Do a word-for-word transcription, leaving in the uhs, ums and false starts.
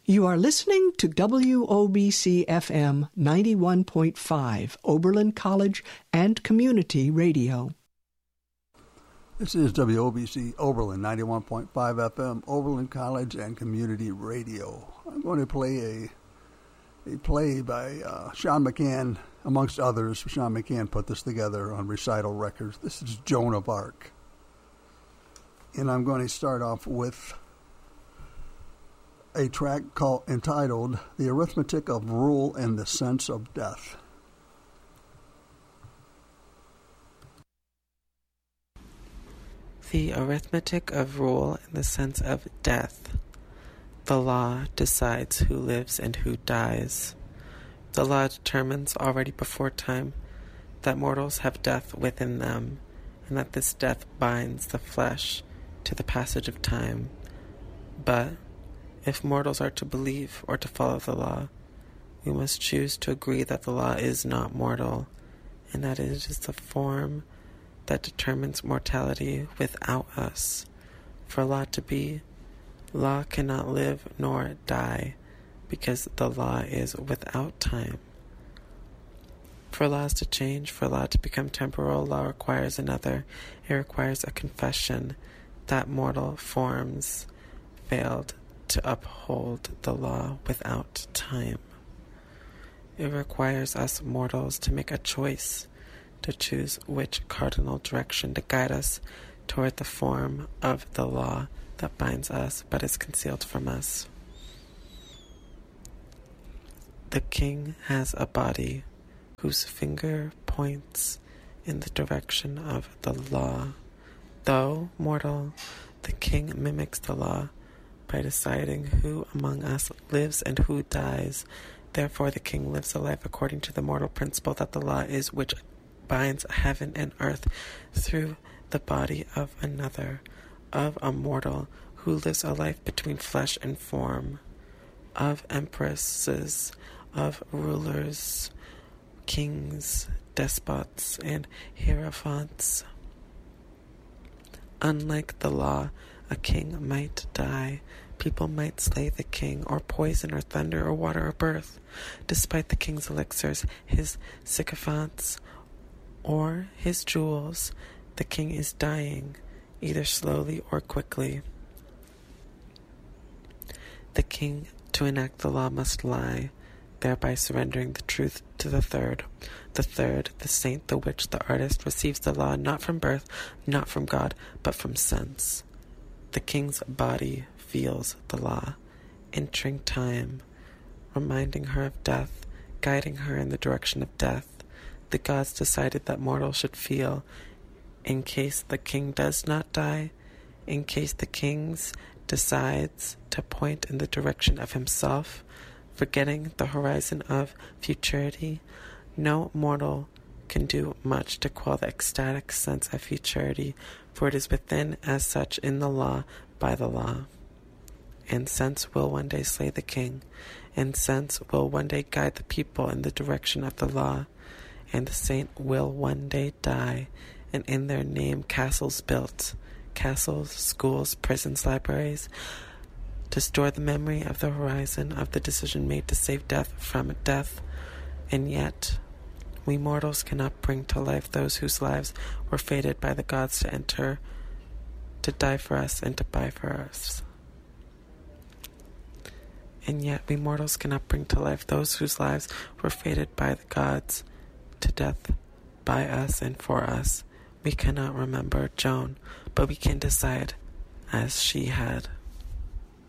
You are listening to W O B C F M ninety-one point five, Oberlin College and Community Radio. This is W O B C Oberlin, ninety-one point five F M, Oberlin College and Community Radio. I'm going to play a, a play by uh, Sean McCann, amongst others. Sean McCann put this together on Recital Records. This is Joan of Arc. And I'm going to start off with a track called entitled The Arithmetic of Rule and the Sense of Death. The arithmetic of rule in the sense of death. The law decides who lives and who dies. The law determines already before time that mortals have death within them, and that this death binds the flesh to the passage of time. But if mortals are to believe or to follow the law, we must choose to agree that the law is not mortal, and that it is the form that determines mortality without us. For law to be, law cannot live nor die, because the law is without time. For laws to change, for law to become temporal, law requires another. It requires a confession that mortal forms failed to uphold the law without time. It requires us mortals to make a choice, to choose which cardinal direction to guide us toward the form of the law that binds us but is concealed from us. The king has a body whose finger points in the direction of the law. Though mortal, the king mimics the law by deciding who among us lives and who dies. Therefore the king lives a life according to the mortal principle that the law is which binds heaven and earth through the body of another, of a mortal who lives a life between flesh and form, of empresses, of rulers, kings, despots, and hierophants. Unlike the law, a king might die. People might slay the king, or poison, or thunder, or water, or birth. Despite the king's elixirs, his sycophants, or his jewels, the king is dying, either slowly or quickly. The king, to enact the law, must lie, thereby surrendering the truth to the third. The third, the saint, the witch, the artist, receives the law not from birth, not from God, but from sense. The king's body feels the law, entering time, reminding her of death, guiding her in the direction of death. The gods decided that mortals should feel, in case the king does not die, in case the king decides to point in the direction of himself, forgetting the horizon of futurity. No mortal can do much to quell the ecstatic sense of futurity, for it is within as such in the law by the law. And sense will one day slay the king, and sense will one day guide the people in the direction of the law, and the saint will one day die, and in their name castles built, castles, schools, prisons, libraries, to store the memory of the horizon of the decision made to save death from death. And yet, we mortals cannot bring to life those whose lives were fated by the gods to enter, to die for us, and to buy for us. And yet, we mortals cannot bring to life those whose lives were fated by the gods to death by us and for us. We cannot remember Joan, but we can decide as she had.